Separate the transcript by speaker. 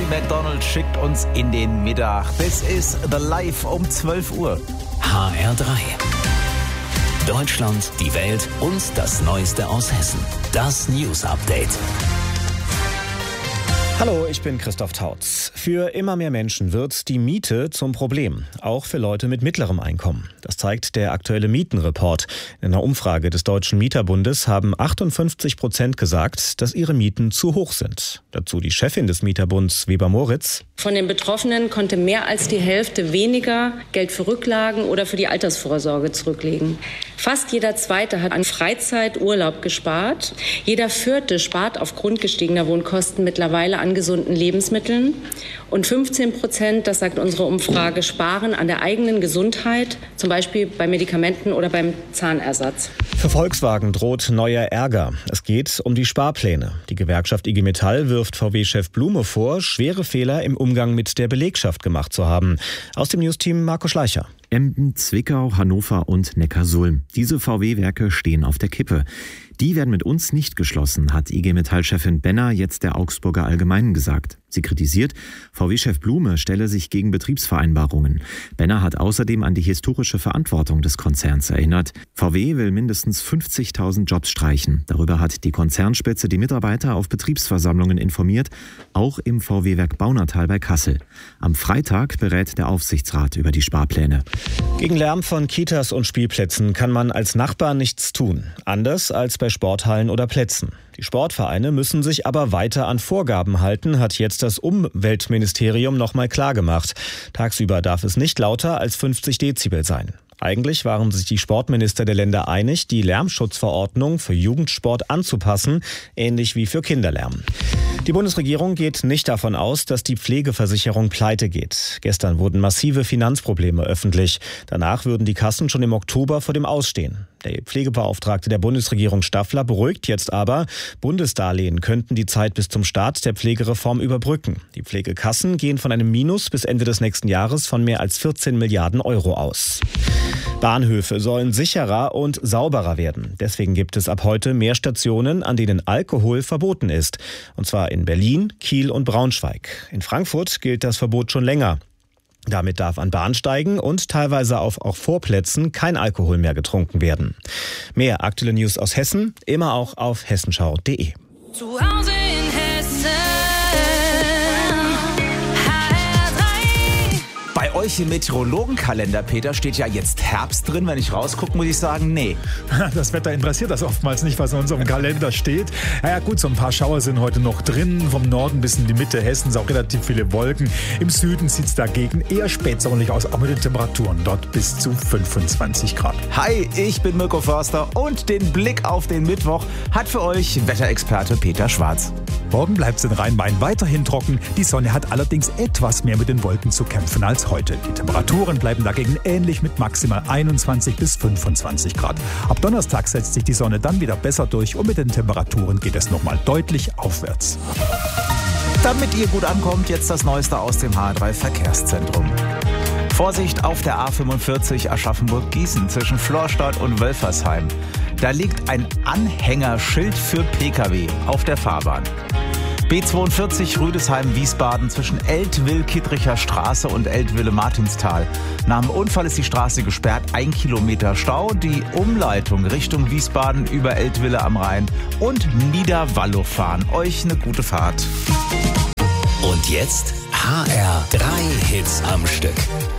Speaker 1: McDonald schickt uns in den Mittag. This is The Live um 12 Uhr.
Speaker 2: HR3. Deutschland, die Welt und das Neueste aus Hessen. Das News Update.
Speaker 3: Hallo, ich bin Christoph Tautz. Für immer mehr Menschen wird die Miete zum Problem, auch für Leute mit mittlerem Einkommen. Das zeigt der aktuelle Mietenreport. In einer Umfrage des Deutschen Mieterbundes haben 58% gesagt, dass ihre Mieten zu hoch sind. Dazu die Chefin des Mieterbunds, Weber Moritz.
Speaker 4: Von den Betroffenen konnte mehr als die Hälfte weniger Geld für Rücklagen oder für die Altersvorsorge zurücklegen. Fast jeder Zweite hat an Freizeiturlaub gespart. Jeder Vierte spart aufgrund gestiegener Wohnkosten mittlerweile an gesunden Lebensmitteln. Und 15%, das sagt unsere Umfrage, sparen an der eigenen Gesundheit, zum Beispiel bei Medikamenten oder beim Zahnersatz.
Speaker 3: Für Volkswagen droht neuer Ärger. Es geht um die Sparpläne. Die Gewerkschaft IG Metall wirft VW-Chef Blume vor, schwere Fehler im Umgang mit der Belegschaft gemacht zu haben. Aus dem Newsteam Marco Schleicher.
Speaker 5: Emden, Zwickau, Hannover und Neckarsulm. Diese VW-Werke stehen auf der Kippe. Die werden mit uns nicht geschlossen, hat IG Metall-Chefin Benner jetzt der Augsburger Allgemeinen gesagt. Sie kritisiert, VW-Chef Blume stelle sich gegen Betriebsvereinbarungen. Benner hat außerdem an die historische Verantwortung des Konzerns erinnert. VW will mindestens 50.000 Jobs streichen. Darüber hat die Konzernspitze die Mitarbeiter auf Betriebsversammlungen informiert, auch im VW-Werk Baunatal bei Kassel. Am Freitag berät der Aufsichtsrat über die Sparpläne.
Speaker 3: Gegen Lärm von Kitas und Spielplätzen kann man als Nachbar nichts tun. Anders als bei Sporthallen oder Plätzen. Die Sportvereine müssen sich aber weiter an Vorgaben halten, hat jetzt das Umweltministerium nochmal klargemacht. Tagsüber darf es nicht lauter als 50 Dezibel sein. Eigentlich waren sich die Sportminister der Länder einig, die Lärmschutzverordnung für Jugendsport anzupassen, ähnlich wie für Kinderlärm. Die Bundesregierung geht nicht davon aus, dass die Pflegeversicherung pleite geht. Gestern wurden massive Finanzprobleme öffentlich. Danach würden die Kassen schon im Oktober vor dem Ausstehen. Der Pflegebeauftragte der Bundesregierung Staffler beruhigt jetzt aber, Bundesdarlehen könnten die Zeit bis zum Start der Pflegereform überbrücken. Die Pflegekassen gehen von einem Minus bis Ende des nächsten Jahres von mehr als 14 Milliarden Euro aus. Bahnhöfe sollen sicherer und sauberer werden. Deswegen gibt es ab heute mehr Stationen, an denen Alkohol verboten ist. Und zwar in Berlin, Kiel und Braunschweig. In Frankfurt gilt das Verbot schon länger. Damit darf an Bahnsteigen und teilweise auch Vorplätzen kein Alkohol mehr getrunken werden. Mehr aktuelle News aus Hessen, immer auch auf hessenschau.de.
Speaker 6: Zu Hause in Hessen.
Speaker 1: Bei euch im Meteorologenkalender, Peter, steht ja jetzt Herbst drin. Wenn ich rausgucke, muss ich sagen, nee.
Speaker 7: Das Wetter interessiert das oftmals nicht, was in unserem Kalender steht. Ja gut, so ein paar Schauer sind heute noch drin. Vom Norden bis in die Mitte Hessens auch relativ viele Wolken. Im Süden sieht es dagegen eher spätsommerlich aus, auch mit den Temperaturen dort bis zu 25 Grad.
Speaker 1: Hi, ich bin Mirko Förster und den Blick auf den Mittwoch hat für euch Wetterexperte Peter Schwarz.
Speaker 7: Morgen bleibt es in Rhein-Main weiterhin trocken. Die Sonne hat allerdings etwas mehr mit den Wolken zu kämpfen als heute. Die Temperaturen bleiben dagegen ähnlich mit maximal 21 bis 25 Grad. Ab Donnerstag setzt sich die Sonne dann wieder besser durch und mit den Temperaturen geht es nochmal deutlich aufwärts.
Speaker 1: Damit ihr gut ankommt, jetzt das Neueste aus dem HR3 Verkehrszentrum. Vorsicht auf der A45 Aschaffenburg-Gießen zwischen Florstadt und Wölfersheim. Da liegt ein Anhängerschild für Pkw auf der Fahrbahn. B42 Rüdesheim-Wiesbaden zwischen Eltville-Kittricher Straße und Eltville-Martinstal. Nach dem Unfall ist die Straße gesperrt, 1 Kilometer Stau. Die Umleitung Richtung Wiesbaden über Eltville am Rhein und Niederwallow fahren. Euch eine gute Fahrt.
Speaker 2: Und jetzt HR3 Hits am Stück.